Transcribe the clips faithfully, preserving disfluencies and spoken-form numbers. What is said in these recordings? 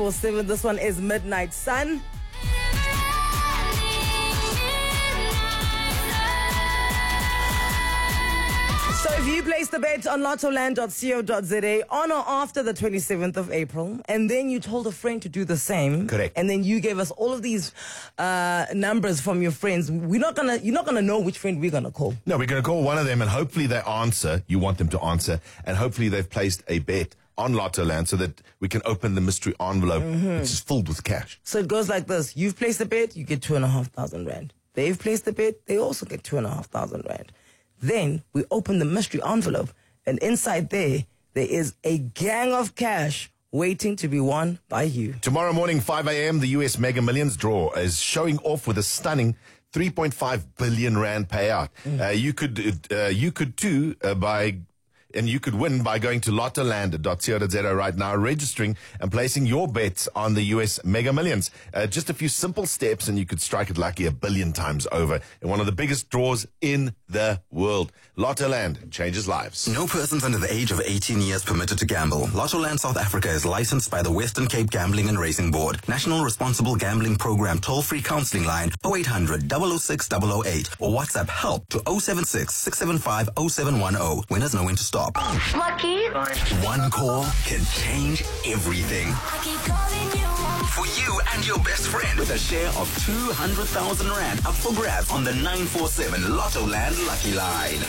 Seven. This one is Midnight Sun. So if you place the bet on lottoland dot co dot za on or after the twenty-seventh of April, and then you told a friend to do the same. Correct. And then you gave us all of these uh, numbers from your friends. We're not gonna, you're not gonna know which friend we're gonna call. No, we're going to call one of them, and hopefully they answer. You want them to answer, and hopefully they've placed a bet on Lottoland so that we can open the mystery envelope, Mm-hmm. which is filled with cash. So it goes like this. You've placed a bet, you get two and a half thousand rand. They've placed a bet, they also get two and a half thousand rand. Then we open the mystery envelope, and inside there, there is a gang of cash waiting to be won by you. Tomorrow morning, five a.m., the U S Mega Millions draw is showing off with a stunning three point five billion rand payout. Mm. Uh, you could, uh, you could too, uh, by, and you could win by going to lottoland dot co dot za right now, registering and placing your bets on the U S Mega Millions. Uh, just a few simple steps and you could strike it lucky a billion times over in one of the biggest draws in the world. Lottoland changes lives. No persons under the age of eighteen years permitted to gamble. Lottoland South Africa is licensed by the Western Cape Gambling and Racing Board. National Responsible Gambling Program toll-free counseling line oh eight hundred, double oh six, double oh eight or WhatsApp help to oh seven six, six seven five, oh seven one oh. Winners know when to stop. Lucky. One call can change everything. I keep calling you. For you and your best friend with a share of two hundred thousand rand up for grabs on the nine four seven Lottoland Lucky Line.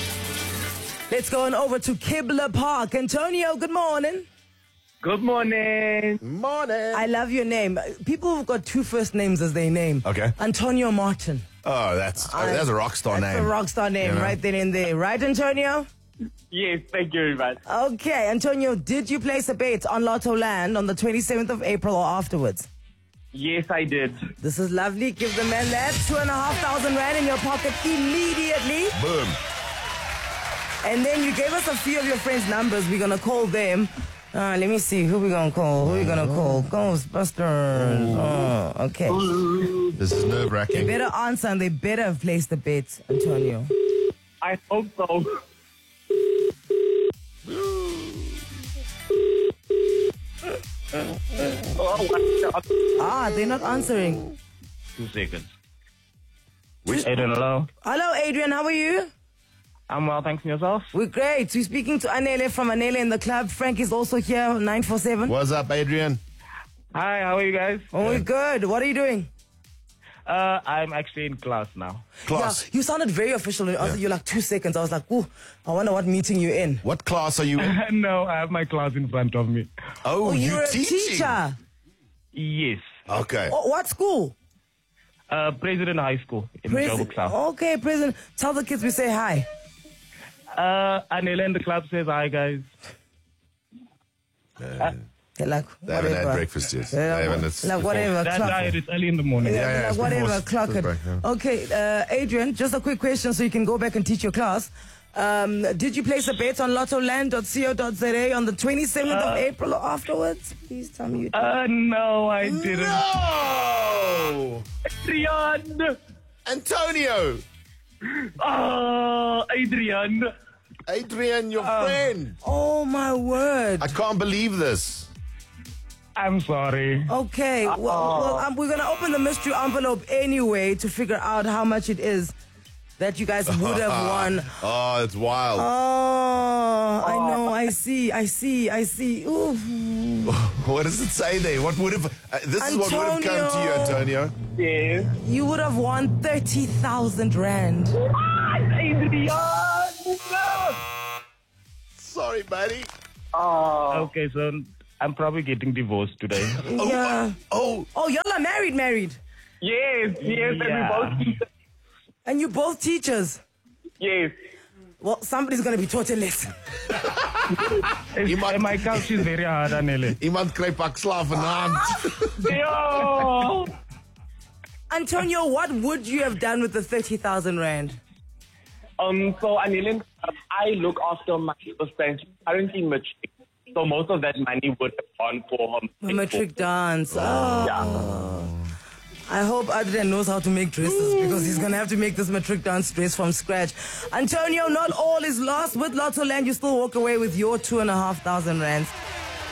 Let's go on over to Kibler Park. Antonio, good morning. Good morning. Morning. I love your name. People who've got two first names as their name. Okay. Antonio Martin. Oh, that's, oh, that's a rock star That's name. a rock star name You know? right then and there. Right, Antonio? Yes, thank you very much. Okay, Antonio, did you place a bet on Lottoland on the twenty-seventh of April or afterwards? Yes, I did. This is lovely. Give the man that. Two and a half thousand rand in your pocket immediately. Boom. And then you gave us a few of your friends' numbers. We're going to call them. Uh, let me see. Who we going to call? Who we going to call? Ghostbusters. Oh, okay. This is They nerve-wracking. better answer and they better have placed the bet, Antonio. I hope so. Oh, what the- Ah, they're not answering. Two seconds. Which- Adrian, hello. Hello, Adrian. How are you? I'm well, thanks, and yourself? We're great. We're speaking to Anele from Anele in the club. Frank is also here, nine four seven. What's up, Adrian? Hi, how are you guys? Oh, we're good. What are you doing? Uh, I'm actually in class now. Class. Yeah, you sounded very official. After you like two seconds, I was like, ooh, I wonder what meeting you're in. What class are you in? No, I have my class in front of me. Oh, Oh, you you're a teaching? teacher. Yes. Okay. Oh, what school? Uh, President High School in Joburg South. Okay, President. Tell the kids we say hi. Uh, Anela in the club says hi, guys. Uh, They're like, they haven't had whatever. breakfast yet. Yeah, They haven't. It's like before- whatever. That's clock why it. it's early in the morning. Yeah, yeah, like it's whatever, before- clock it. break, yeah. Okay, uh, Adrian, just a quick question so you can go back and teach your class. Um, did you place a bet on lottoland dot co dot za on the twenty-seventh of April or afterwards? Please tell me you did. Uh, no, I didn't. No! Adrian! Antonio! Oh, Adrian! Adrian, your Uh, friend. Oh, my word. I can't believe this. I'm sorry. Okay, well, well um, we're going to open the mystery envelope anyway to figure out how much it is that you guys would have won. Oh, it's wild. Oh, I know, I see, I see, I see. Ooh. What does it say there? What would have... Uh, this is what would have come to you, Antonio. Yes. You would have won thirty thousand rand. Adrian! No! Sorry, buddy. Oh. Okay, so I'm probably getting divorced today. Yeah. Oh, Oh, y'all are married, married. Yes, yes, Yeah. and we both teachers. And you both teachers. Yes. Well, somebody's going to be taught a lesson. It's, my couch is very hard, Anele. iemand kry pak slaaf vanaand. Yo! Antonio, what would you have done with the thirty thousand rand? Um, so Anilin, I look after my sister. She's currently matric, so most of that money would have gone for her A matric dance. Oh. Yeah. I hope Adrian knows how to make dresses because he's going to have to make this matric dance dress from scratch. Antonio, not all is lost. With Lottoland, you still walk away with your two and a half thousand rands.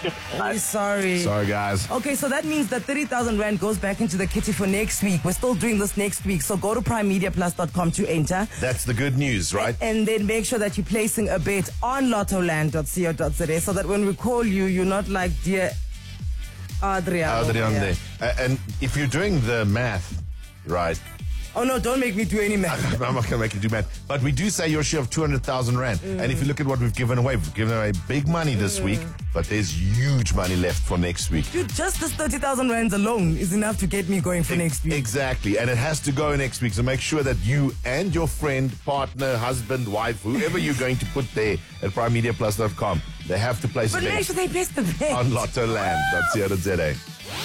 We're sorry. Sorry, guys. Okay, so that means that thirty thousand Rand goes back into the kitty for next week. We're still doing this next week. So go to prime media plus dot com to enter. That's the good news, right? And then make sure that you're placing a bet on lottoland dot co dot za so that when we call you, you're not like, dear Adrian. Adrian there. Uh, and if you're doing the math, right? Oh, no, don't make me do any math. I'm not going to make you do math. But we do say your share of two hundred thousand Rand. Mm. And if you look at what we've given away, we've given away big money this mm. week, but there's huge money left for next week. Dude, just this thirty thousand Rands alone is enough to get me going for e- next week. Exactly. And it has to go next week. So make sure that you and your friend, partner, husband, wife, whoever you're going to put there at prime media plus dot com, they have to place but a bet. But make sure they place the bet. On lottoland dot co dot za.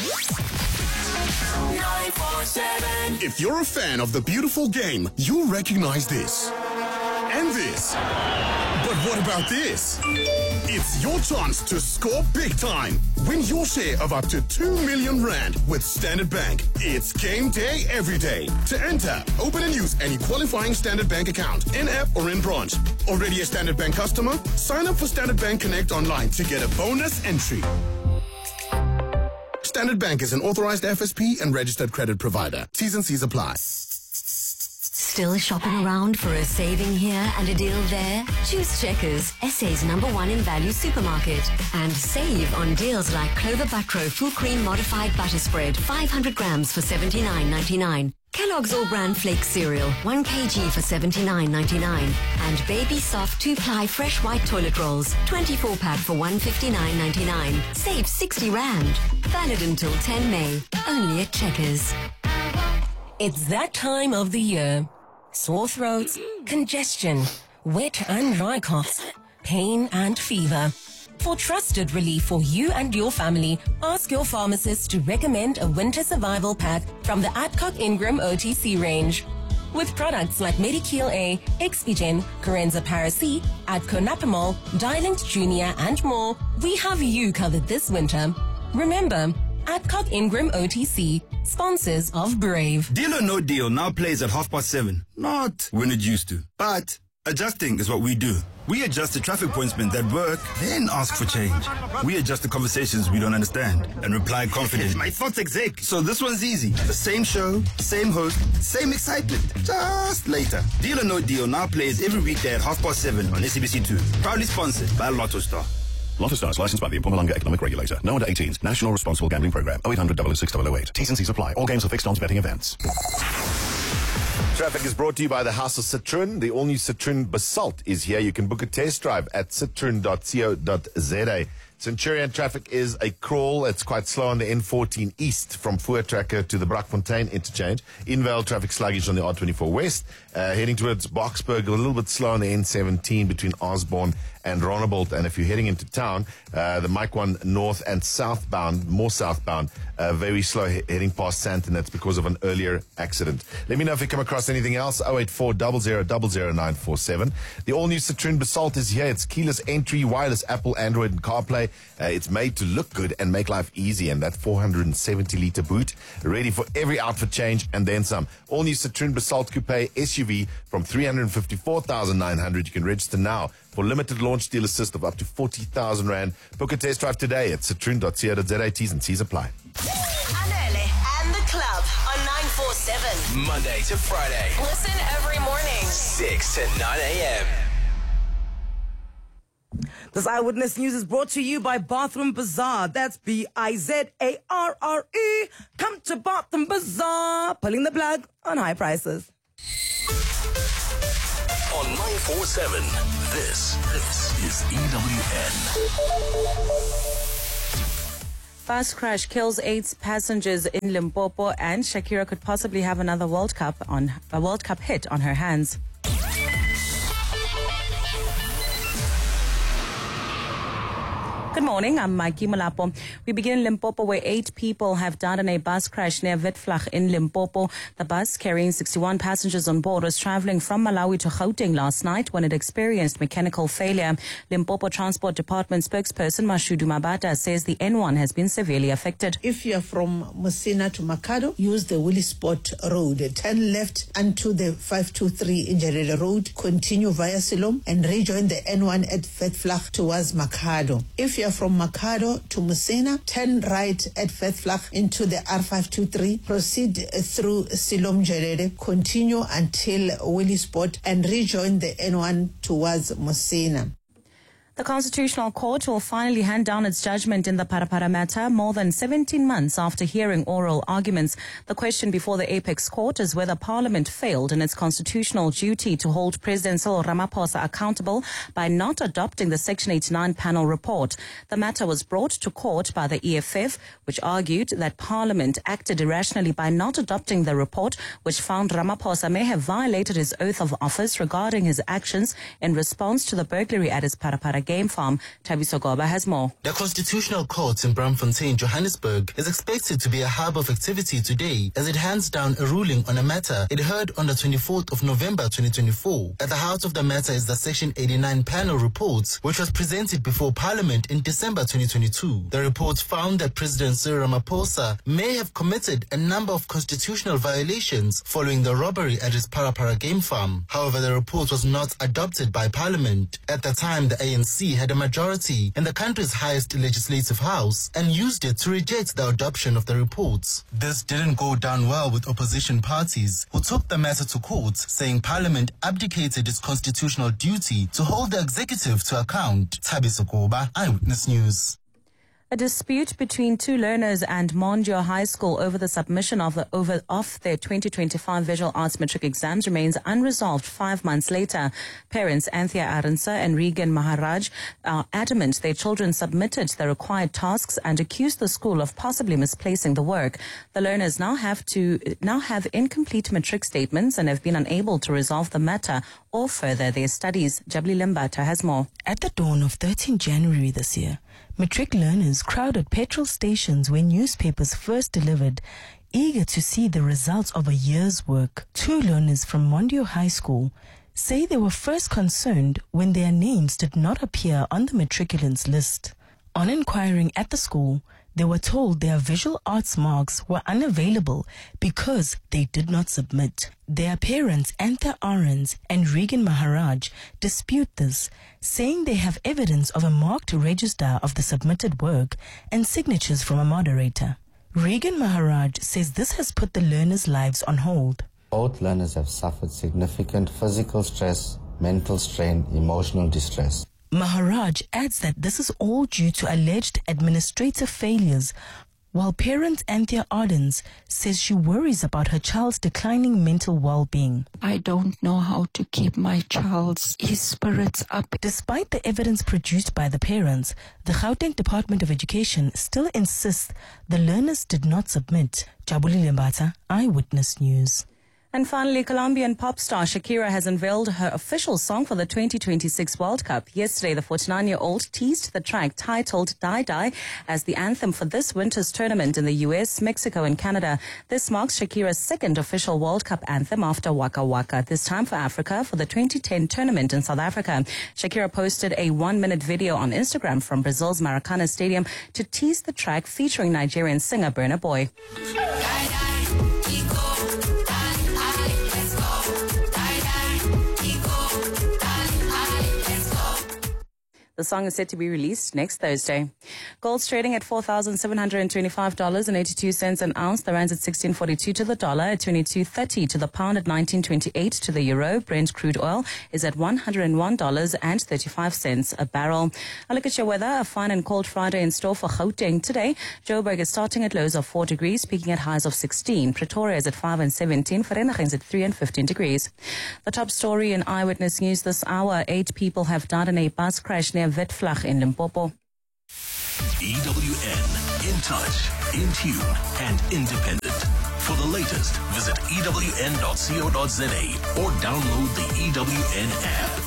If you're a fan of the beautiful game, you'll recognize this. And this. But what about this? It's your chance to score big time. Win your share of up to two million Rand with Standard Bank. It's game day every day. To enter, open and use any qualifying Standard Bank account, in-app or in branch. Already a Standard Bank customer? Sign up for Standard Bank Connect online to get a bonus entry. Standard Bank is an authorized F S P and registered credit provider. T's and C's apply. Still shopping around for a saving here and a deal there? Choose Checkers, S A's number one in value supermarket. And save on deals like Clover Butro Full Cream Modified Butter Spread, five hundred grams for seventy-nine ninety-nine. Kellogg's All Brand Flake Cereal, one kilogram for seventy-nine ninety-nine. And Baby Soft two-ply Fresh White Toilet Rolls, twenty-four pack for one hundred fifty-nine ninety-nine. Save sixty Rand. Valid until the tenth of May. Only at Checkers. It's that time of the year. Sore throats, congestion, wet and dry coughs, pain and fever. For trusted relief for you and your family, ask your pharmacist to recommend a winter survival pack from the Adcock Ingram O T C range. With products like Medikeel A, Expigen, Corenza Paracetamol, Adco Napamol, Dialent Junior and more, we have you covered this winter. Remember, Adcock Ingram O T C, sponsors of Brave. Deal or No Deal now plays at half past seven. Not when it used to. But adjusting is what we do. We adjust the traffic pointsmen that work, then ask for change. We adjust the conversations we don't understand and reply confidently. My thoughts exact. So this one's easy. The same show, same host, same excitement. Just later. Deal or No Deal now plays every weekday at half past seven on S A B C two. Proudly sponsored by Lotto Star. Lotto Star is licensed by the Mpumalanga Economic Regulator. No under eighteens. National Responsible Gambling Program. oh eight hundred, double oh six, double oh eight. T's and C's apply. All games are fixed odds betting events. Traffic is brought to you by the House of Citroen. The all-new Citroen Basalt is here. You can book a test drive at citroen dot co dot za. Centurion traffic is a crawl. It's quite slow on the N fourteen east from Voortrekker to the Brakfontein interchange. Invale traffic sluggish on the R twenty-four west. Uh, heading towards Boksburg, a little bit slow on the N seventeen between Osborne and Ronnebold. And if you're heading into town, uh, the Mike one north and southbound, more southbound, uh, very slow he- heading past Santon. That's because of an earlier accident. Let me know if you come across anything else. oh eight four, zero zero zero zero nine four seven. The all-new Citroen Basalt is here. It's keyless entry, wireless Apple, Android, and CarPlay. Uh, it's made to look good and make life easy. And that four hundred seventy litre boot, ready for every outfit change and then some. All-new Citroen Basalt Coupe S U V from three hundred fifty-four thousand nine hundred. You can register now for limited launch deal assist of up to forty thousand Rand. Book a test drive today at citroen dot co dot za. T's and C's apply. Anele and the club on nine four seven. Monday to Friday. Listen every morning. six to nine a.m. This Eyewitness News is brought to you by Bathroom Bazaar. That's B I Z A R R E. Come to Bathroom Bazaar. Pulling the plug on high prices. On nine four seven, this, this is E W N. Bus crash kills eight passengers in Limpopo, and Shakira could possibly have another World Cup on a World Cup hit on her hands. Good morning, I'm Mikey Malapo. We begin in Limpopo, where eight people have died in a bus crash near Witflag in Limpopo. The bus, carrying sixty-one passengers on board, was traveling from Malawi to Gauteng last night when it experienced mechanical failure. Limpopo Transport Department spokesperson Mashudu Mabata says the N one has been severely affected. If you're from Messina to Makado, use the Willie Spot Road. Turn left onto the five two three Injarela Road, continue via Silom and rejoin the N one at Witflag towards Makado. If you're area from Makado to Musena, turn right at Vetvlach into the R five two three, proceed through Silom Jerere, continue until Willisport and rejoin the N one towards Musena. The Constitutional Court will finally hand down its judgment in the Parapara matter more than seventeen months after hearing oral arguments. The question before the Apex Court is whether Parliament failed in its constitutional duty to hold President Cyril Ramaphosa accountable by not adopting the Section eighty-nine panel report. The matter was brought to court by the E F F, which argued that Parliament acted irrationally by not adopting the report, which found Ramaphosa may have violated his oath of office regarding his actions in response to the burglary at his Parapara game farm. Thabiso Goba has more. The Constitutional Court in Braamfontein, Johannesburg, is expected to be a hub of activity today as it hands down a ruling on a matter it heard on the twenty-fourth of November twenty twenty-four. At the heart of the matter is the Section eighty-nine panel report, which was presented before Parliament in December twenty twenty-two. The report found that President Cyril Ramaphosa may have committed a number of constitutional violations following the robbery at his Parapara game farm. However, the report was not adopted by Parliament. At the time, the A N C had a majority in the country's highest legislative house and used it to reject the adoption of the reports. This didn't go down well with opposition parties, who took the matter to court, saying Parliament abdicated its constitutional duty to hold the executive to account. Thabiso Goba, Eyewitness News. A dispute between two learners and Mondio High School over the submission of the over of their twenty twenty-five visual arts matric exams remains unresolved five months later. Parents Anthea Arendse and Regan Maharaj are adamant their children submitted the required tasks and accused the school of possibly misplacing the work. The learners now have to now have incomplete matric statements and have been unable to resolve the matter or further their studies. Jabli Limbata has more. At the dawn of thirteenth January this year, matric learners crowded petrol stations where newspapers first delivered, eager to see the results of a year's work. Two learners from Mondio High School say they were first concerned when their names did not appear on the matriculants list. On inquiring at the school, they were told their visual arts marks were unavailable because they did not submit. Their parents, Antha Arends and Regan Maharaj, dispute this, saying they have evidence of a marked register of the submitted work and signatures from a moderator. Regan Maharaj says this has put the learners' lives on hold. Both learners have suffered significant physical stress, mental strain, emotional distress. Maharaj adds that this is all due to alleged administrative failures, while parent Anthea Ardens says she worries about her child's declining mental well-being. I don't know how to keep my child's spirits up. Despite the evidence produced by the parents, the Gauteng Department of Education still insists the learners did not submit. Jabuli Limbata, Eyewitness News. And finally, Colombian pop star Shakira has unveiled her official song for the twenty twenty-six World Cup. Yesterday, the forty-nine-year-old teased the track titled Die Die as the anthem for this winter's tournament in the U S, Mexico and Canada. This marks Shakira's second official World Cup anthem after Waka Waka, this time for Africa for the twenty ten tournament in South Africa. Shakira posted a one-minute video on Instagram from Brazil's Maracana Stadium to tease the track featuring Nigerian singer Burna Boy. The song is set to be released next Thursday. Gold's trading at four thousand seven hundred twenty-five dollars and eighty-two cents an ounce. The rand's at sixteen forty-two to the dollar, at twenty-two thirty to the pound, at nineteen twenty-eight to the euro. Brent crude oil is at one hundred one dollars and thirty-five cents a barrel. A look at your weather. A fine and cold Friday in store for Gauteng today. Joburg is starting at lows of four degrees, peaking at highs of sixteen. Pretoria is at five and seventeen. Vereeniging is at three and fifteen degrees. The top story in Eyewitness News this hour. Eight people have died in a bus crash near Vetvlach in Limpopo. E W N, in touch, in tune, and independent. For the latest, visit E W N dot co dot za or download the E W N app.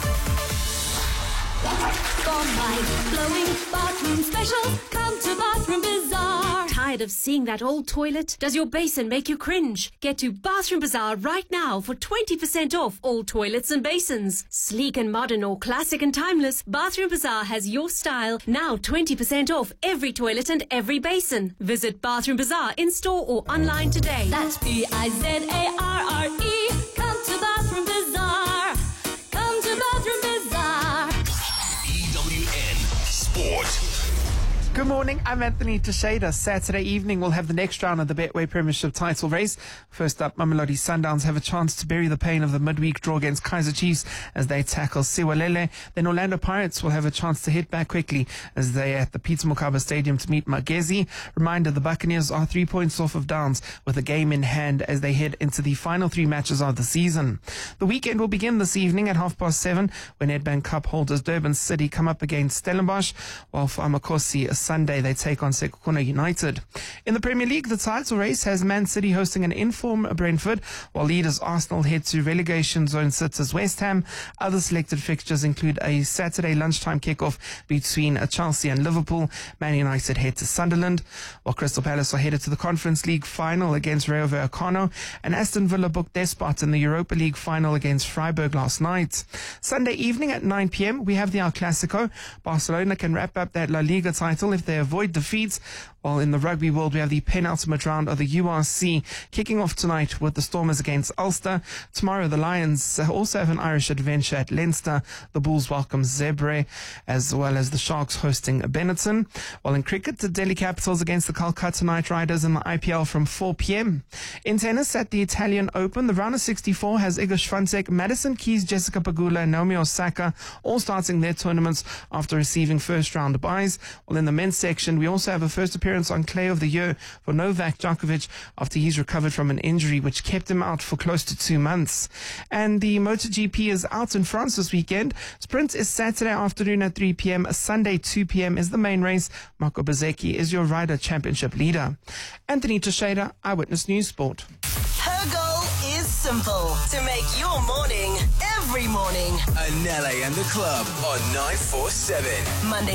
For mind-blowing bathroom specials, come to Bathroom Bazaar. Tired of seeing that old toilet? Does your basin make you cringe? Get to Bathroom Bazaar right now for twenty percent off all toilets and basins. Sleek and modern or classic and timeless, Bathroom Bazaar has your style. Now twenty percent off every toilet and every basin. Visit Bathroom Bazaar in store or online today. That's B I Z A R R E. Come to Bathroom Bazaar. Come to Bathroom Bazaar. E W N Sport. Good morning, I'm Anthony Teixeira. Saturday evening we'll have the next round of the Betway Premiership title race. First up, Mamelodi Sundowns have a chance to bury the pain of the midweek draw against Kaizer Chiefs as they tackle Siwalele. Then Orlando Pirates will have a chance to hit back quickly as they at the Peter Mokaba Stadium to meet Magezi. Reminder, the Buccaneers are three points off of Downs with a game in hand as they head into the final three matches of the season. The weekend will begin this evening at half past seven when Nedbank Cup holders Durban City come up against Stellenbosch, while for Amakosi Sunday they take on Sekhukhune United. In the Premier League, the title race has Man City hosting an in-form Brentford, while leaders Arsenal head to relegation zone sitters West Ham. Other selected fixtures include a Saturday lunchtime kickoff between Chelsea and Liverpool. Man United head to Sunderland, while Crystal Palace are headed to the Conference League final against Rayo Vallecano, and Aston Villa booked their spot in the Europa League final against Freiburg last night. Sunday evening at nine p.m. we have the El Clasico. Barcelona can wrap up that La Liga title if they avoid defeats, while in the rugby world we have the penultimate round of the U R C kicking off tonight with the Stormers against Ulster. Tomorrow the Lions also have an Irish adventure at Leinster. The Bulls welcome Zebre, as well as the Sharks hosting Benetton. While in cricket, the Delhi Capitals against the Calcutta Knight Riders in the I P L from four p.m. In tennis at the Italian Open, the round of sixty-four has Iga Swiatek, Madison Keys, Jessica Pegula and Naomi Osaka all starting their tournaments after receiving first round byes. While in the men's section, we also have a first appearance on Clay of the Year for Novak Djokovic after he's recovered from an injury which kept him out for close to two months. And the MotoGP is out in France this weekend. Sprint is Saturday afternoon at three p.m. Sunday two p.m. is the main race. Marco Bezzecchi is your rider championship leader. Anthony Teixeira, Eyewitness News Sport. Her goal is simple: to make your morning every morning. Anele and the club on nine four seven. Monday